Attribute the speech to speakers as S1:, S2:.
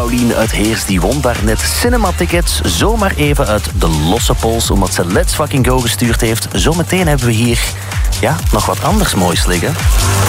S1: Paulien uit Heers die won daarnet cinema-tickets zomaar even uit de losse pols, omdat ze Let's Fucking Go gestuurd heeft. Zometeen hebben we hier nog wat anders moois liggen.